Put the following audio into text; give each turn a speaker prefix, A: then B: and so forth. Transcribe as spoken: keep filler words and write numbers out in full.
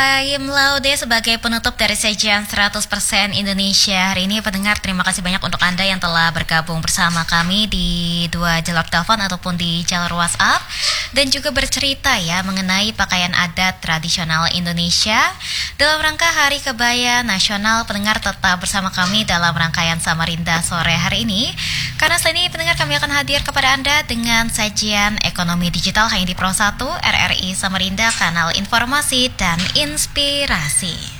A: Im Laude sebagai penutup dari sajian seratus persen Indonesia hari ini. Pendengar, terima kasih banyak untuk Anda yang telah bergabung bersama kami di dua jalur telepon ataupun di jalur WhatsApp, dan juga bercerita ya mengenai pakaian adat tradisional Indonesia dalam rangka Hari Kebaya Nasional. Pendengar, tetap bersama kami dalam rangkaian Samarinda sore hari ini, karena selain ini pendengar, kami akan hadir kepada Anda dengan sajian ekonomi digital hanya di Pro satu R R I Samarinda, kanal informasi dan inspirasi.